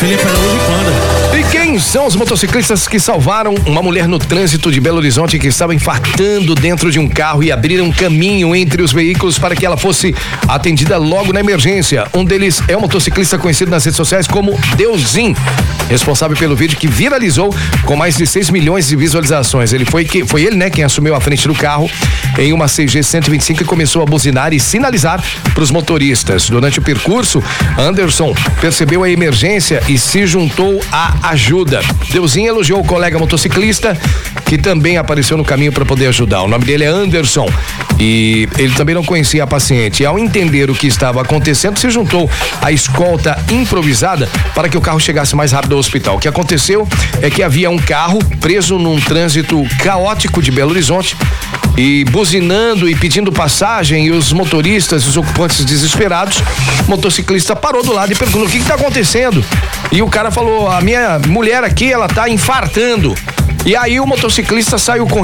Felipe Araújo manda. E quem são os motociclistas que salvaram uma mulher no trânsito de Belo Horizonte que estava infartando dentro de um carro e abriram um caminho entre os veículos para que ela fosse atendida logo na emergência? Um deles é um motociclista conhecido nas redes sociais como Deusinho, responsável pelo vídeo que viralizou com mais de 6 milhões de visualizações. Foi ele, né, quem assumiu a frente do carro em uma CG 125 e começou a buzinar e sinalizar para os motoristas. Durante o percurso, Anderson percebeu a emergência e se juntou à ajuda. Deusinho elogiou o colega motociclista que também apareceu no caminho para poder ajudar. O nome dele é Anderson e ele também não conhecia a paciente. E ao entender o que estava acontecendo, se juntou à escolta improvisada para que o carro chegasse mais rápido ao hospital. O que aconteceu é que havia um carro preso num trânsito caótico de Belo Horizonte e buzinando e pedindo passagem, e os motoristas, os ocupantes desesperados. O motociclista parou do lado e perguntou: o que está acontecendo? E o cara falou: a minha mulher aqui, ela tá infartando. E aí o motociclista saiu correndo